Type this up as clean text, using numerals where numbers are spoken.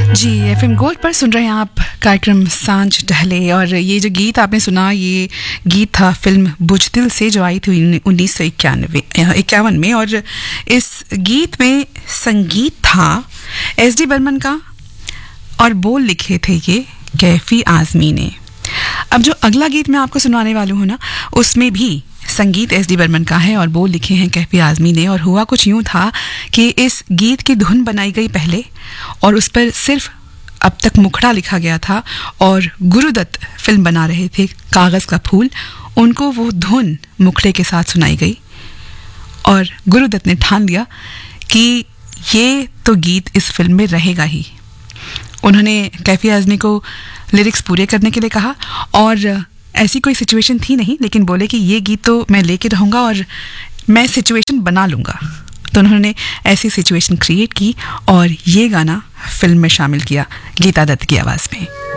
जी FM gold पर सुन रहे हैं आप कार्यक्रम सांझ टहले। और ये जो गीत आपने सुना, ये गीत था फिल्म बुज़दिल से, जो आई थी 1951 में। और इस गीत में संगीत था एस.डी. बर्मन का और बोल लिखे थे ये कैफी आज़मी ने। अब जो अगला गीत मैं आपको सुनाने वाली हूँ ना, उसमें भी संगीत एस.डी. बर्मन का है और बोल लिखे हैं कैफी आज़मी ने। और हुआ कुछ यूं था कि इस गीत की धुन बनाई गई पहले और उस पर सिर्फ अब तक मुखड़ा लिखा गया था। और गुरुदत्त फिल्म बना रहे थे कागज़ का फूल, उनको वो धुन मुखड़े के साथ सुनाई गई और गुरुदत्त ने ठान लिया कि ये तो गीत इस फिल्म में रहेगा ही। उन्होंने कैफी आज़मी को लिरिक्स पूरे करने के लिए कहा और ऐसी कोई सिचुएशन थी नहीं, लेकिन बोले कि ये गीत तो मैं लेके रहूँगा और मैं सिचुएशन बना लूँगा। तो उन्होंने ऐसी सिचुएशन क्रिएट की और ये गाना फिल्म में शामिल किया गीता दत्त की आवाज़ में।